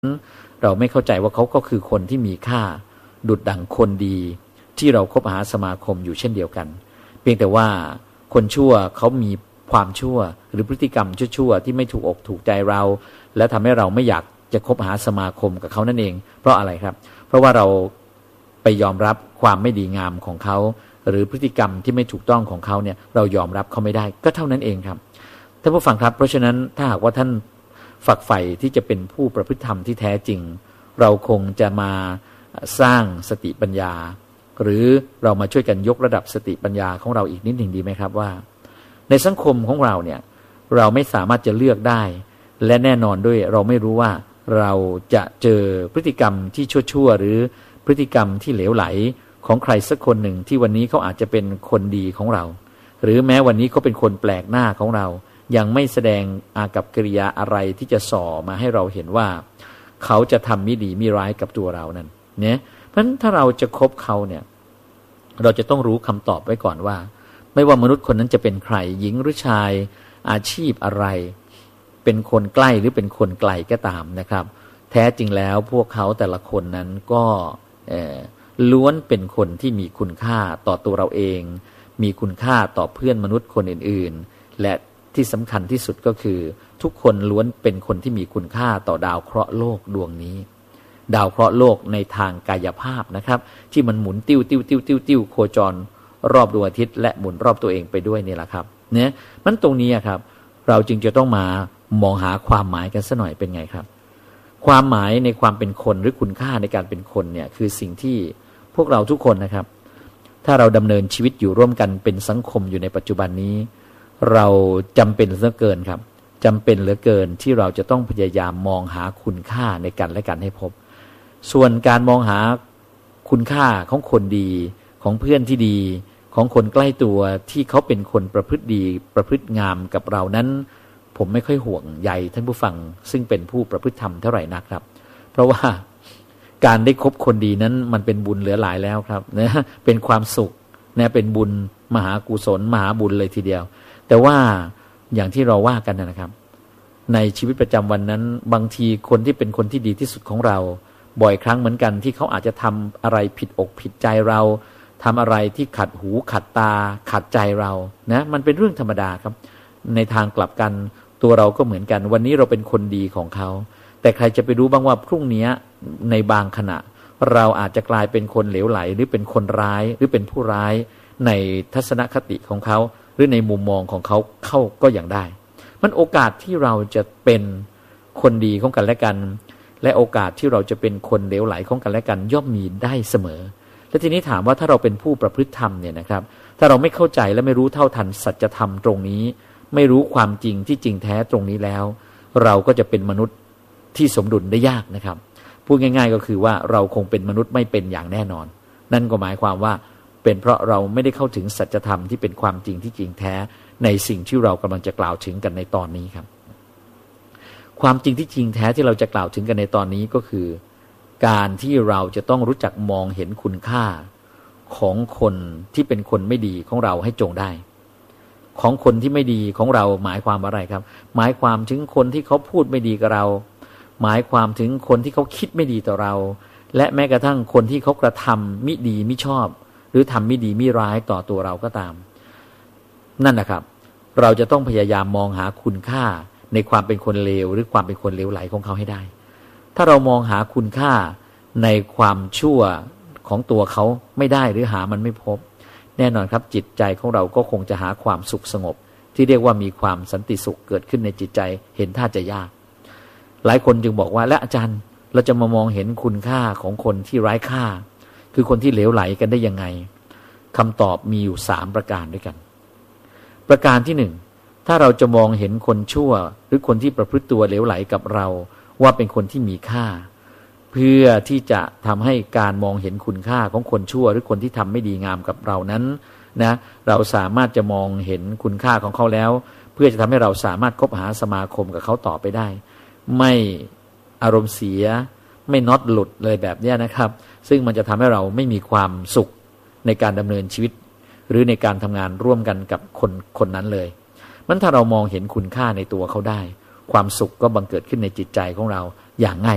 เราไม่เข้าใจว่าเขาก็คือคนที่มีค่าดุจดั่งคนดีที่เราคบหาสมาคมอยู่เช่นเดียวกันเพียงแต่ว่าคนชั่วเขามีความชั่วหรือพฤติกรรมชั่วๆที่ไม่ถูกอกถูกใจเราและทำให้เราไม่อยากจะคบหาสมาคมกับเขานั่นเองเพราะอะไรครับเพราะว่าเราไปยอมรับความไม่ดีงามของเขาหรือพฤติกรรมที่ไม่ถูกต้องของเขาเนี่ยเรายอมรับเขาไม่ได้ก็เท่านั้นเองครับท่านผู้ฟังครับเพราะฉะนั้นถ้าหากว่าท่านฝักใฝ่ที่จะเป็นผู้ประพฤติธรรมที่แท้จริงเราคงจะมาสร้างสติปัญญาหรือเรามาช่วยกันยกระดับสติปัญญาของเราอีกนิดหนึ่งดีไหมครับว่าในสังคมของเราเนี่ยเราไม่สามารถจะเลือกได้และแน่นอนด้วยเราไม่รู้ว่าเราจะเจอพฤติกรรมที่ชั่วๆหรือพฤติกรรมที่เหลวไหลของใครสักคนหนึ่งที่วันนี้เขาอาจจะเป็นคนดีของเราหรือแม้วันนี้เขาเป็นคนแปลกหน้าของเรายังไม่แสดงอากัปกิริยาอะไรที่จะส่อมาให้เราเห็นว่าเขาจะทำมิดีมิร้ายกับตัวเรานั่นเนี่ยเพราะฉะนั้นถ้าเราจะคบเขาเนี่ยเราจะต้องรู้คำตอบไว้ก่อนว่าไม่ว่ามนุษย์คนนั้นจะเป็นใครหญิงหรือชายอาชีพอะไรเป็นคนใกล้หรือเป็นคนไกลก็ตามนะครับแท้จริงแล้วพวกเขาแต่ละคนนั้นก็ล้วนเป็นคนที่มีคุณค่าต่อตัวเราเองมีคุณค่าต่อเพื่อนมนุษย์คนอื่นๆและที่สำคัญที่สุดก็คือทุกคนล้วนเป็นคนที่มีคุณค่าต่อดาวเคราะห์โลกดวงนี้ดาวเคราะห์โลกในทางกายภาพนะครับที่มันหมุนติ้วโคจรรอบดวงอาทิตย์และหมุนรอบตัวเองไปด้วยนี่แหละครับเนี่ยมันตรงนี้ครับเราจึงจะต้องมามองหาความหมายกันสักหน่อยเป็นไงครับความหมายในความเป็นคนหรือคุณค่าในการเป็นคนเนี่ยคือสิ่งที่พวกเราทุกคนนะครับถ้าเราดำเนินชีวิตอยู่ร่วมกันเป็นสังคมอยู่ในปัจจุบันนี้เราจำเป็นเหลือเกินครับจำเป็นเหลือเกินที่เราจะต้องพยายามมองหาคุณค่าในกันและกันให้พบส่วนการมองหาคุณค่าของคนดีของเพื่อนที่ดีของคนใกล้ตัวที่เขาเป็นคนประพฤติดีประพฤติงามกับเรานั้นผมไม่ค่อยห่วงใยท่านผู้ฟังซึ่งเป็นผู้ประพฤติธรรมเท่าไหร่นักครับเพราะว่าการได้คบคนดีนั้นมันเป็นบุญเหลือหลายแล้วครับนะเป็นความสุขนะเป็นบุญมหากุศลมหาบุญเลยทีเดียวแต่ว่าอย่างที่เราว่ากันนะครับในชีวิตประจำวันนั้นบางทีคนที่เป็นคนที่ดีที่สุดของเราบ่อยครั้งเหมือนกันที่เขาอาจจะทำอะไรผิดอกผิดใจเราทำอะไรที่ขัดหูขัดตาขัดใจเรานะมันเป็นเรื่องธรรมดาครับในทางกลับกันตัวเราก็เหมือนกันวันนี้เราเป็นคนดีของเขาแต่ใครจะไปรู้บ้างว่าพรุ่งนี้ในบางขณะเราอาจจะกลายเป็นคนเหลวไหลหรือเป็นคนร้ายหรือเป็นผู้ร้ายในทัศนคติของเขาหรือในมุมมองของเขาเข้าก็อย่างได้มันโอกาสที่เราจะเป็นคนดีของกันและกันและโอกาสที่เราจะเป็นคนเหลวไหลของกันและกันย่อมมีได้เสมอและทีนี้ถามว่าถ้าเราเป็นผู้ประพฤติธรรมเนี่ยนะครับถ้าเราไม่เข้าใจและไม่รู้เท่าทันสัจธรรมตรงนี้ไม่รู้ความจริงที่จริงแท้ตรงนี้แล้วเราก็จะเป็นมนุษย์ที่สมดุลได้ยากนะครับพูดง่ายๆก็คือว่าเราคงเป็นมนุษย์ไม่เป็นอย่างแน่นอนนั่นก็หมายความว่าเป็นเพราะเราไม่ได้เข้าถึงสัจธรรมที่เป็นความจริงที่จริงแท้ในสิ่งที่เรากำลังจะกล่าวถึงกันในตอนนี้ครับความจริงที่จริงแท้ที่เราจะกล่าวถึงกันในตอนนี้ก็คือการที่เราจะต้องรู้จักมองเห็นคุณค่าของคนที่เป็นคนไม่ดีของเราให้จงได้ของคนที่ไม่ดีของเราหมายความว่าอะไรครับหมายความถึงคนที่เขาพูดไม่ดีกับเราหมายความถึงคนที่เขาคิดไม่ดีต่อเราและแม้กระทั่งคนที่เขากระทำมิดีมิชอบหรือทำมิดีมิร้ายต่อตัวเราก็ตามนั่นนะครับเราจะต้องพยายามมองหาคุณค่าในความเป็นคนเลวหรือความเป็นคนเลวไหลของเขาให้ได้ถ้าเรามองหาคุณค่าในความชั่วของตัวเขาไม่ได้หรือหามันไม่พบแน่นอนครับจิตใจของเราก็คงจะหาความสุขสงบที่เรียกว่ามีความสันติสุขเกิดขึ้นในจิตใจเห็นท่าจะยากหลายคนจึงบอกว่าและอาจารย์เราจะมามองเห็นคุณค่าของคนที่ไร้ค่าคือคนที่เหลวไหลกันได้ยังไงคำตอบมีอยู่3ประการด้วยกันประการที่1ถ้าเราจะมองเห็นคนชั่วหรือคนที่ประพฤติตัวเหลวไหลกับเราว่าเป็นคนที่มีค่าเพื่อที่จะทำให้การมองเห็นคุณค่าของคนชั่วหรือคนที่ทำไม่ดีงามกับเรานั้นนะเราสามารถจะมองเห็นคุณค่าของเขาแล้วเพื่อจะทำให้เราสามารถคบหาสมาคมกับเขาต่อไปได้ไม่อารมณ์เสียไม่น็อตหลุดเลยแบบนี้นะครับซึ่งมันจะทำให้เราไม่มีความสุขในการดำเนินชีวิตหรือในการทำงานร่วมกันกับคนนั้นเลยมันถ้าเรามองเห็นคุณค่าในตัวเขาได้ความสุขก็บังเกิดขึ้นในจิตใจของเราอย่างง่ายดาย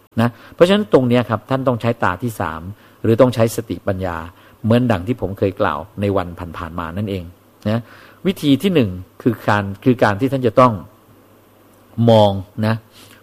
นะเพราะฉะนั้นตรงนี้ครับท่านต้องใช้ตาที่สามหรือต้องใช้สติปัญญาเหมือนดังที่ผมเคยกล่าวในวันผ่านๆมานั่นเองนะวิธีที่หนึ่งคือการที่ท่านจะต้องมองนะ